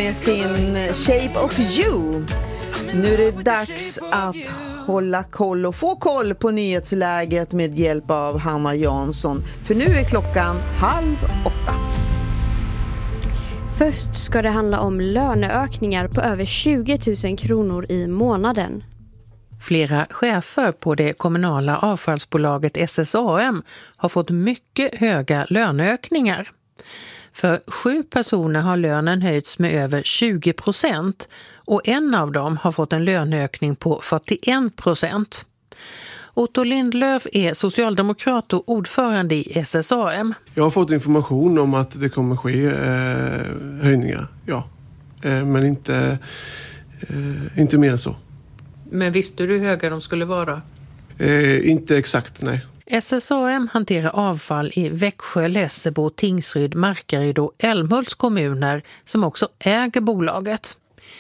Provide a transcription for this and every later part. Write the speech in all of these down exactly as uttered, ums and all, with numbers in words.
med sin Shape of You. Nu är det dags att hålla koll och få koll på nyhetsläget med hjälp av Hanna Jansson. För nu är klockan halv åtta. Först ska det handla om löneökningar på över tjugo tusen kronor i månaden. Flera chefer på det kommunala avfallsbolaget S S A M har fått mycket höga löneökningar. För sju personer har lönen höjts med över tjugo procent och en av dem har fått en löneökning på fyrtioen procent. Otto Lindlöf är socialdemokrat och ordförande i S S A M. Jag har fått information om att det kommer ske eh, höjningar, ja. Eh, men inte, eh, inte mer än så. Men visste du hur höga de skulle vara? Eh, inte exakt, nej. S S A M hanterar avfall i Växjö, Lessebo, Tingsryd, Markaryd och Älmhults kommuner som också äger bolaget.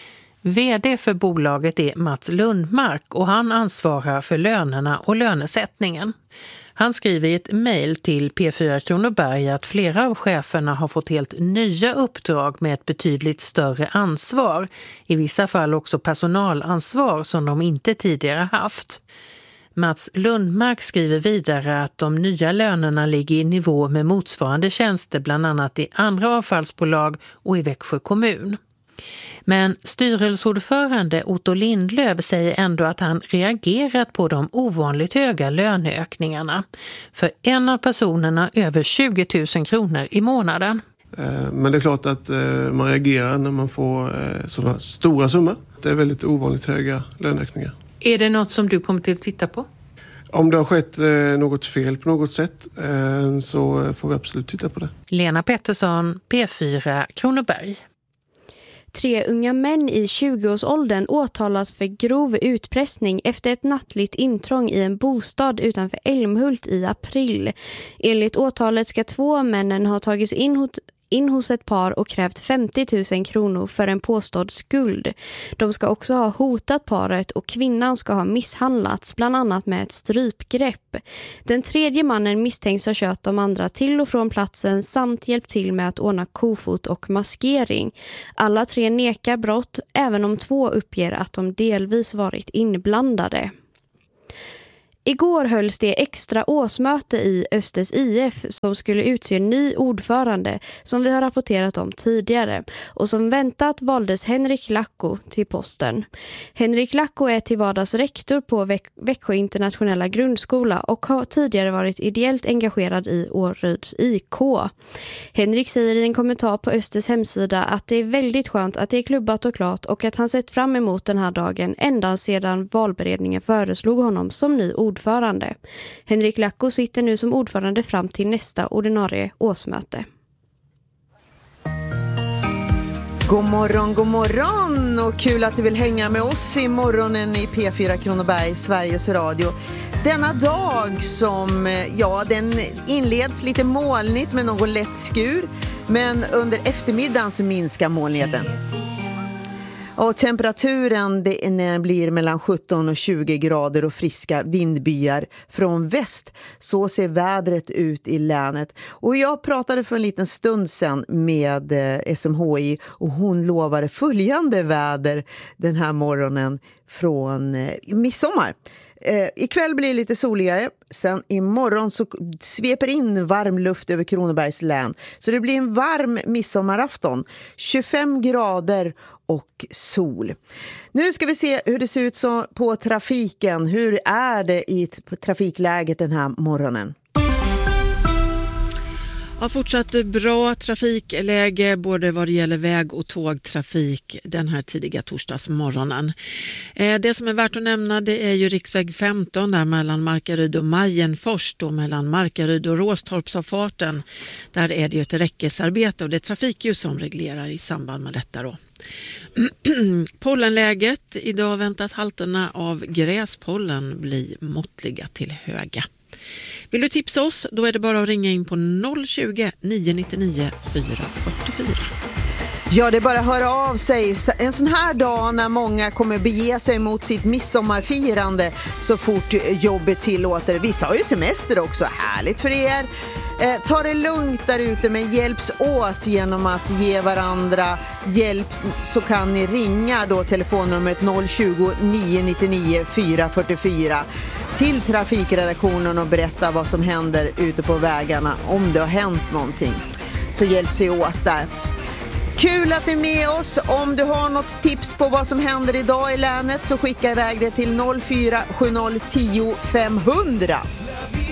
V D för bolaget är Mats Lundmark och han ansvarar för lönerna och lönesättningen. Han skriver i ett mejl till P fyra Kronoberg att flera av cheferna har fått helt nya uppdrag med ett betydligt större ansvar. I vissa fall också personalansvar som de inte tidigare haft. Mats Lundmark skriver vidare att de nya lönerna ligger i nivå med motsvarande tjänster bland annat i andra avfallsbolag och i Växjö kommun. Men styrelseordförande Otto Lindlöf säger ändå att han reagerat på de ovanligt höga löneökningarna. För en av personerna över tjugo tusen kronor i månaden. Men det är klart att man reagerar när man får sådana stora summor. Det är väldigt ovanligt höga löneökningar. Är det något som du kommer till att titta på? Om det har skett något fel på något sätt så får vi absolut titta på det. Lena Pettersson, P fyra Kronoberg. Tre unga män i tjugoårsåldern åtalas för grov utpressning efter ett nattligt intrång i en bostad utanför Älmhult i april. Enligt åtalet ska två männen ha tagits in hos in hos ett par och krävt femtio tusen kronor för en påstådd skuld. De ska också ha hotat paret och kvinnan ska ha misshandlats, bland annat med ett strypgrepp. Den tredje mannen misstänks ha kört de andra till och från platsen samt hjälpt till med att ordna kofot och maskering. Alla tre nekar brott, även om två uppger att de delvis varit inblandade. Igår hölls det extra årsmöte i Östers I F som skulle utse en ny ordförande som vi har rapporterat om tidigare och som väntat valdes Henrik Lacko till posten. Henrik Lacko är till vardags rektor på Väx- Växjö internationella grundskola och har tidigare varit ideellt engagerad i Åryds I K. Henrik säger i en kommentar på Östers hemsida att det är väldigt skönt att det är klubbat och klart och att han sett fram emot den här dagen ända sedan valberedningen föreslog honom som ny ordförande. Ordförande. Henrik Lacko sitter nu som ordförande fram till nästa ordinarie årsmöte. God morgon, god morgon och kul att du vill hänga med oss i morgonen i P fyra Kronoberg, Sveriges Radio. Denna dag som, ja, den inleds lite molnigt med någon lätt skur, men under eftermiddagen så minskar molnigheten. Och temperaturen det blir mellan sjutton och tjugo grader och friska vindbyar från väst. Så ser vädret ut i länet. Och jag pratade för en liten stund sedan med S M H I och hon lovade följande väder den här morgonen från midsommar. Eh, ikväll blir det lite soligare. Sen imorgon så sveper in varm luft över Kronobergs län. Så det blir en varm midsommarafton. tjugofem grader och sol. Nu ska vi se hur det ser ut så på trafiken. Hur är det i trafikläget den här morgonen? Ja, fortsatt bra trafikläge både vad det gäller väg- och tågtrafik den här tidiga torsdagsmorgonen. Det som är värt att nämna det är ju riksväg femton där mellan Markaryd och Majenfors, då mellan Markaryd och Råstorpsavfarten. Där är det ju ett räckesarbete och det är trafikljus som reglerar i samband med detta då. Pollenläget, idag väntas halterna av gräspollen bli måttliga till höga. Vill du tipsa oss, då är det bara att ringa in på noll tjugo, nio nittionio, fyra fyrtiofyra. Ja, det är bara att höra av sig. En sån här dag när många kommer bege sig mot sitt midsommarfirande så fort jobbet tillåter. Vissa har ju semester också, härligt för er. Eh, ta det lugnt där ute, men hjälps åt genom att ge varandra hjälp, så kan ni ringa då telefonnumret noll tjugo, nio nittionio, fyra fyra fyra till trafikredaktionen och berätta vad som händer ute på vägarna, om det har hänt någonting. Så hjälps vi åt där. Kul att ni är med oss. Om du har något tips på vad som händer idag i länet så skicka iväg det till noll fyra sju noll tio fem hundra.